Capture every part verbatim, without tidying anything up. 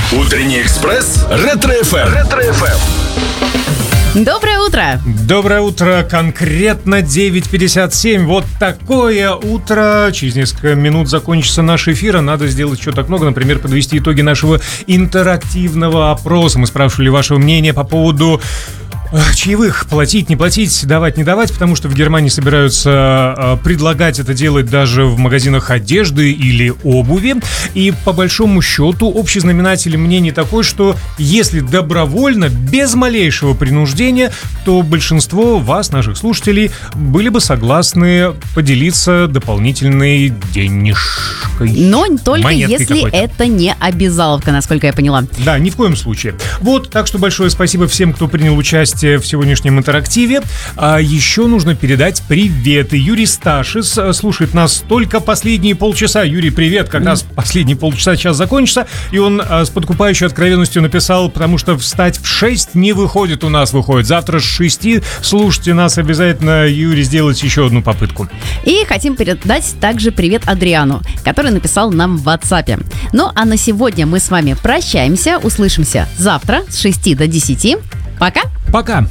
Утренний экспресс Ретро-эф эм. Ретро-эф эм. Доброе утро! Доброе утро, конкретно девять пятьдесят семь. Вот такое утро. Через несколько минут закончится наш эфир, а надо сделать еще так много. Например, подвести итоги нашего интерактивного опроса. Мы спрашивали ваше мнение по поводу чаевых, платить, не платить, давать, не давать, потому что в Германии собираются э, предлагать это делать даже в магазинах одежды или обуви. И по большому счету общий знаменатель мнений такой, что если добровольно, без малейшего принуждения, то большинство вас, наших слушателей, были бы согласны поделиться дополнительной денежкой. Но только если какой-то. Это не обязаловка, насколько я поняла. Да, ни в коем случае. Вот, так что большое спасибо всем, кто принял участие в сегодняшнем интерактиве. А еще нужно передать привет. Юрий Сташис слушает нас только последние полчаса. Юрий, привет. Как раз последние полчаса сейчас закончится. И он а, с подкупающей откровенностью написал, потому что встать в шесть не выходит у нас, выходит. Завтра с шести слушайте нас обязательно, Юрий, сделайте еще одну попытку. И хотим передать также привет Адриану, который написал нам в WhatsApp. Ну, а на сегодня мы с вами прощаемся. Услышимся завтра с шести до десяти. Пока. Пока.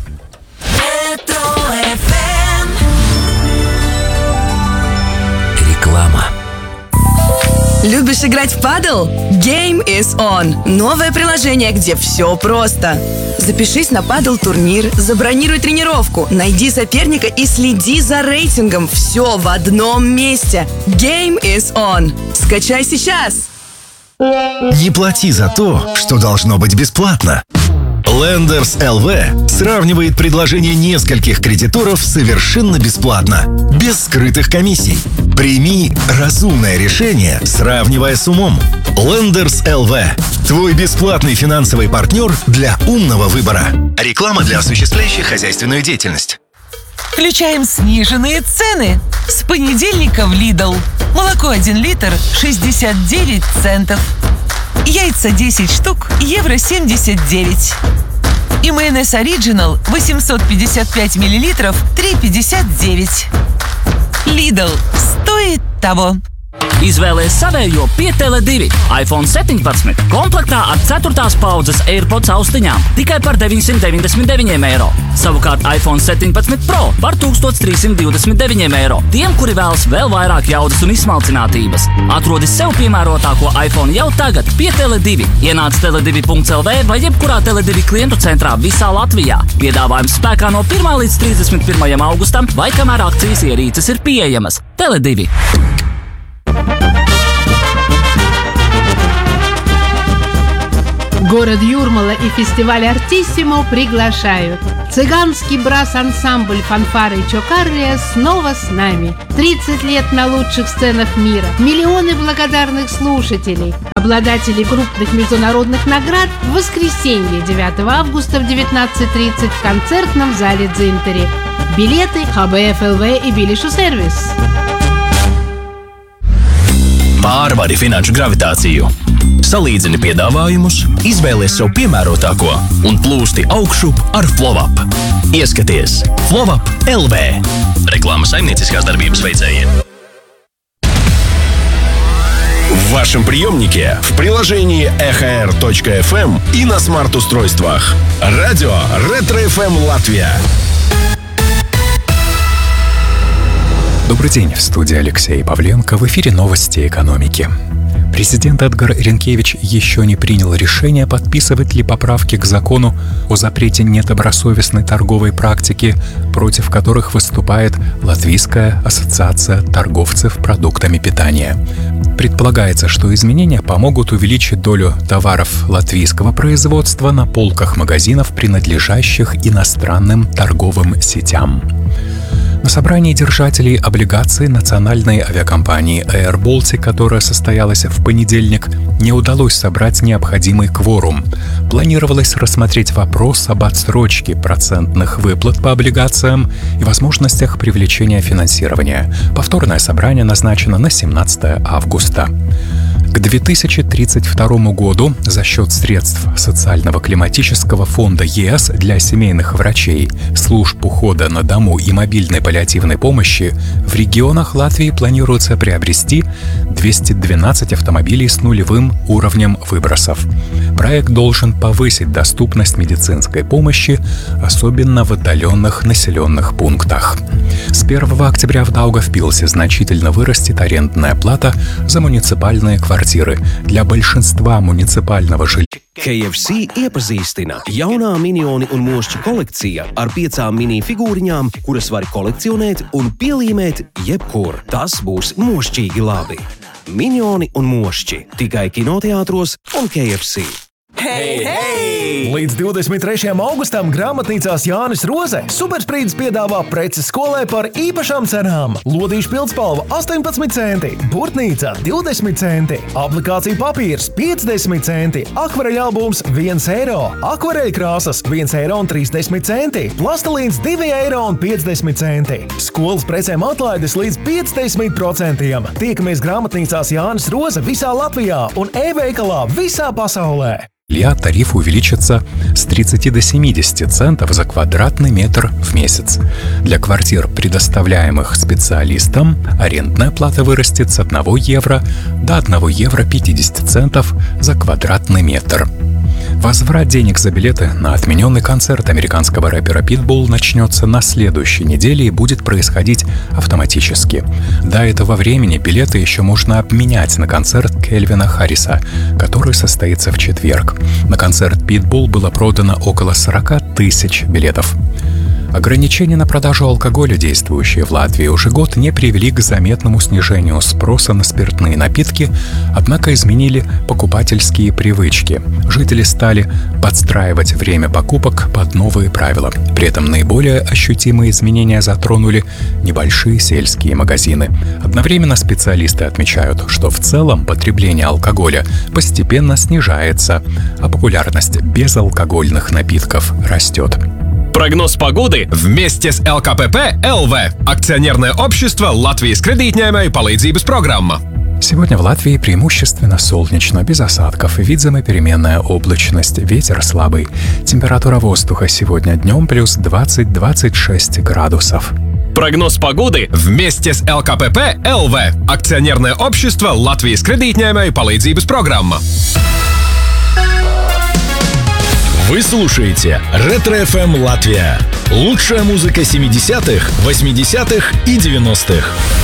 Реклама. Любишь играть в падл? Game is on. Новое приложение, где все просто. Запишись на падл-турнир, забронируй тренировку, найди соперника и следи за рейтингом. Все в одном месте. Game is on. Скачай сейчас. Не плати за то, что должно быть бесплатно. Lenders эл ви сравнивает предложения нескольких кредиторов совершенно бесплатно, без скрытых комиссий. Прими разумное решение, сравнивая с умом. Lenders эл ви – твой бесплатный финансовый партнер для умного выбора. Реклама для осуществляющих хозяйственную деятельность. Включаем сниженные цены. С понедельника в Lidl. Молоко один литр шестьдесят девять центов. Яйца десять штук, евро семьдесят девять. И майонез Original восемьсот пятьдесят пять миллилитров, три пятьдесят девять. Lidl. Стоит того. Izvēlies savējo pie Tele divi. iPhone septiņpadsmit komplektā ar ceturtās paudzes AirPods austiņām tikai par deviņsimt deviņdesmit deviņiem eiro. Savukārt iPhone septiņpadsmit Pro par tūkstoš trīs simt divdesmit deviņiem eiro. Tiem, kuri vēlas vēl vairāk jaudas un izsmalcinātības. Atrodi sev piemērotāko iPhone jau tagad pie Tele divi. Ienāc tele divi punkts el vē vai jebkurā Tele divi klientu centrā visā Latvijā. Piedāvājums spēkā no pirmā līdz trīsdesmit pirmajam augustam vai kamēr akcijas ierīces ir pieejamas. Tele divi. Город Юрмала и фестиваль «Артиссимо» приглашают. Цыганский брас-ансамбль «Фанфары Чокарлия» снова с нами. тридцать лет на лучших сценах мира. Миллионы благодарных слушателей. Обладатели крупных международных наград в воскресенье девятого августа в девятнадцать тридцать в концертном зале «Дзинтери». Билеты ха бэ эф эл вэ и Biļešu servis. Pārvari finanšu gravitāciju. Salīdzini piedāvājumus, izvēlies sev piemērotāko un plūsti augšup ar FlowUp. Ieskaties FlowUp точка эл ви. Реклама saimnieciskās darbības veicējiem. В вашем приемнике, в приложении эх эр точка эф эм и на смарт-устройствах. Радио Ретро-эф эм Латвия. Добрый день, в студии Алексей Павленко, в эфире новости экономики. Президент Эдгар Ринкевич еще не принял решение, подписывать ли поправки к закону о запрете недобросовестной торговой практики, против которых выступает Латвийская ассоциация торговцев продуктами питания. Предполагается, что изменения помогут увеличить долю товаров латвийского производства на полках магазинов, принадлежащих иностранным торговым сетям. На собрании держателей облигаций национальной авиакомпании Air Baltic, которое состоялось в понедельник, не удалось собрать необходимый кворум. Планировалось рассмотреть вопрос об отсрочке процентных выплат по облигациям и возможностях привлечения финансирования. Повторное собрание назначено на семнадцатое августа. К две тысячи тридцать второму году за счет средств Социального климатического фонда ЕС для семейных врачей, служб ухода на дому и мобильной паллиативной помощи в регионах Латвии планируется приобрести двести двенадцать автомобилей с нулевым уровнем выбросов. Проект должен повысить доступность медицинской помощи, особенно в отдаленных населенных пунктах. С первого октября в Даугавпилсе значительно вырастет арендная плата за муниципальные квартиры. Для большинства муниципального жилья кей эф си iepazīstina jaunā Minioni un Mošķi kolekcija ar piecām mini figūriņām, kuras var kolekcionēt un pielīmēt jebkur. Tas būs mošķīgi labi. Minioni un Mošķi tikai kinoteātros un kei ef si. Hei, hei! Līdz divdesmit trešajam augustam grāmatnīcās Jānis Roze Supersprīdis piedāvā preces skolai par īpašām cenām. Lodīšu pildspalva astoņpadsmit centi, burtnīca divdesmit centi, aplikācija papīrs piecdesmit centi, akvareļa albums viens eiro, akvareļa krāsas viens eiro un trīsdesmit centi, plastelīns divi eiro un piecdesmit centi. Skolas precēm atlaides līdz piecdesmit procentiem. Tiekamies grāmatnīcās Jānis Roze visā Latvijā un e-veikalā visā pasaulē. тариф увеличится с тридцати до семидесяти центов за квадратный метр в месяц. Для квартир, предоставляемых специалистам, арендная плата вырастет с одного евро до одного евро пятидесяти центов за квадратный метр. Возврат денег за билеты на отмененный концерт американского рэпера Pitbull начнется на следующей неделе и будет происходить автоматически. До этого времени билеты еще можно обменять на концерт Кельвина Харриса, который состоится в четверг. На концерт Pitbull было продано около сорока тысяч билетов. Ограничения на продажу алкоголя, действующие в Латвии уже год, не привели к заметному снижению спроса на спиртные напитки, однако изменили покупательские привычки. Жители стали подстраивать время покупок под новые правила. При этом наиболее ощутимые изменения затронули небольшие сельские магазины. Одновременно специалисты отмечают, что в целом потребление алкоголя постепенно снижается, а популярность безалкогольных напитков растет. Прогноз погоды вместе с эл ка пэ пэ эл вэ. Акционерное общество Латвijas kredītņēmēju palīdzības программа. Сегодня в Латвии преимущественно солнечно, без осадков, видимая переменная облачность, ветер слабый. Температура воздуха сегодня днем плюс двадцать-двадцать шесть градусов. Прогноз погоды вместе с эл ка пэ пэ эл вэ. Акционерное общество Латвijas kredītņēmēju palīdzības программа. Вы слушаете Ретро эф эм Латвия. Лучшая музыка семидесятых, восьмидесятых и девяностых.